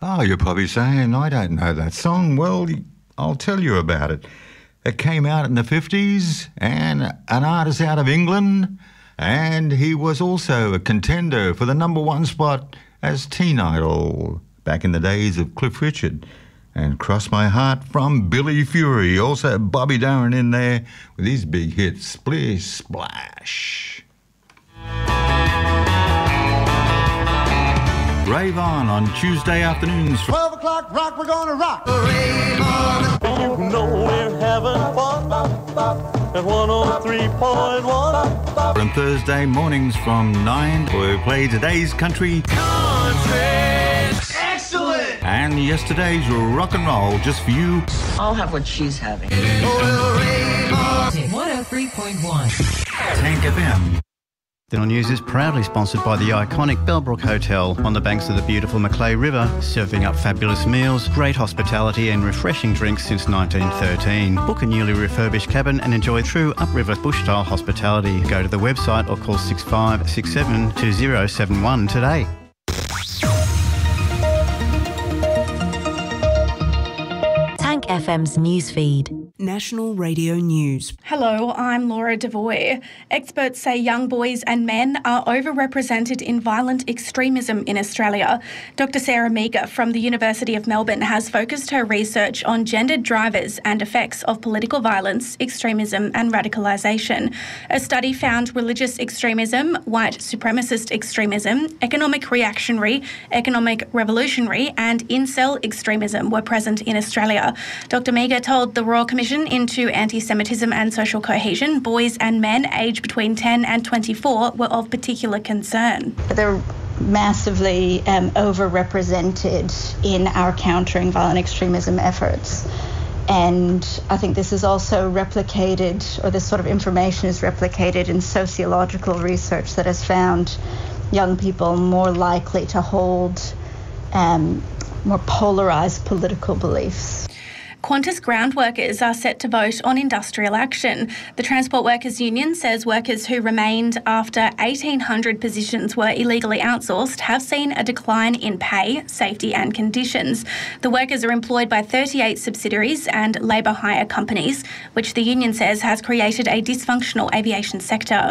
Oh, you're probably saying, I don't know that song. Well, I'll tell you about it. It came out in the 50s, and an artist out of England, and he was also a contender for the number one spot as Teen Idol back in the days of Cliff Richard. And Cross My Heart from Billy Fury. Also Bobby Darin in there with his big hit, Splish Splash. Rave On Tuesday afternoons. 12 o'clock rock, we're gonna rock. Rave On. You know we're having fun at 103.1. And Thursday mornings from 9, we play today's country. Excellent. And yesterday's rock and roll just for you. I'll have what she's having. We'll rave on. 103.1. Tank FM. Dental News is proudly sponsored by the iconic Bellbrook Hotel on the banks of the beautiful Macleay River, serving up fabulous meals, great hospitality and refreshing drinks since 1913. Book a newly refurbished cabin and enjoy true upriver bush-style hospitality. Go to the website or call 6567 2071 today. Tank FM's newsfeed. National Radio News. Hello, I'm Laura Devoy. Experts say young boys and men are overrepresented in violent extremism in Australia. Dr. Sarah Meager from the University of Melbourne has focused her research on gendered drivers and effects of political violence, extremism and radicalisation. A study found religious extremism, white supremacist extremism, economic reactionary, economic revolutionary and incel extremism were present in Australia. Dr. Meager told the Royal Commission into Anti-Semitism and Social Cohesion, boys and men aged between 10 and 24 were of particular concern. They're massively overrepresented in our countering violent extremism efforts. And I think this is also replicated, or this sort of information is replicated in sociological research that has found young people more likely to hold more polarised political beliefs. Qantas ground workers are set to vote on industrial action. The Transport Workers Union says workers who remained after 1,800 positions were illegally outsourced have seen a decline in pay, safety and conditions. The workers are employed by 38 subsidiaries and labour hire companies, which the union says has created a dysfunctional aviation sector.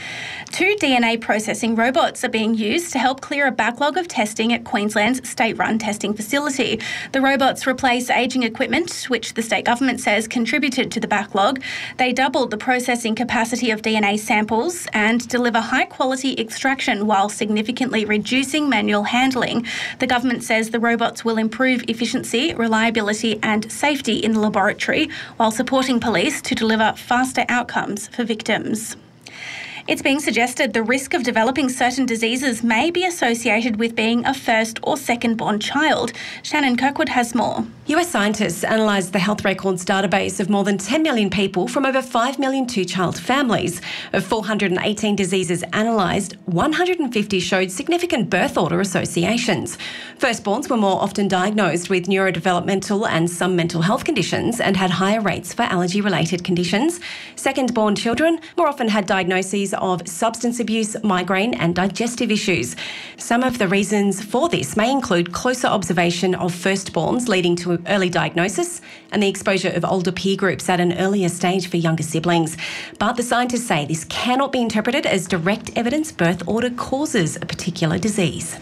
2 DNA processing robots are being used to help clear a backlog of testing at Queensland's state-run testing facility. The robots replace ageing equipment, which the state government says contributed to the backlog. They doubled the processing capacity of DNA samples and deliver high-quality extraction while significantly reducing manual handling. The government says the robots will improve efficiency, reliability and safety in the laboratory while supporting police to deliver faster outcomes for victims. It's being suggested the risk of developing certain diseases may be associated with being a first or second-born child. Shannon Kirkwood has more. US scientists analysed the health records database of more than 10 million people from over 5 million two-child families. Of 418 diseases analysed, 150 showed significant birth order associations. Firstborns were more often diagnosed with neurodevelopmental and some mental health conditions and had higher rates for allergy-related conditions. Second-born children more often had diagnoses of substance abuse, migraine and digestive issues. Some of the reasons for this may include closer observation of firstborns leading to early diagnosis and the exposure of older peer groups at an earlier stage for younger siblings. But the scientists say this cannot be interpreted as direct evidence birth order causes a particular disease.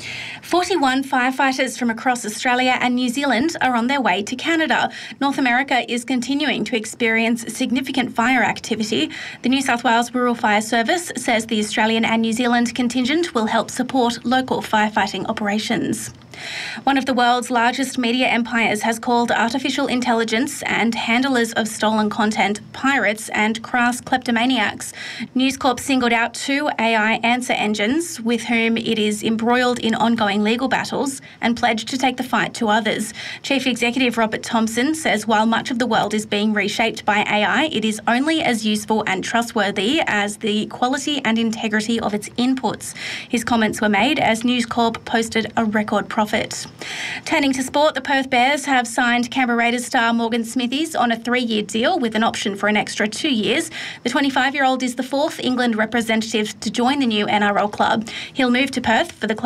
41 firefighters from across Australia and New Zealand are on their way to Canada. North America is continuing to experience significant fire activity. The New South Wales Rural Fire Service says the Australian and New Zealand contingent will help support local firefighting operations. One of the world's largest media empires has called artificial intelligence and handlers of stolen content pirates and crass kleptomaniacs. News Corp singled out 2 AI answer engines with whom it is embroiled in ongoing legal battles and pledged to take the fight to others. Chief Executive Robert Thomson says while much of the world is being reshaped by AI, it is only as useful and trustworthy as the quality and integrity of its inputs. His comments were made as News Corp posted a record profit. Turning to sport, the Perth Bears have signed Canberra Raiders star Morgan Smithies on a 3-year deal with an option for an extra 2 years. The 25-year-old is the 4th England representative to join the new NRL club. He'll move to Perth for the club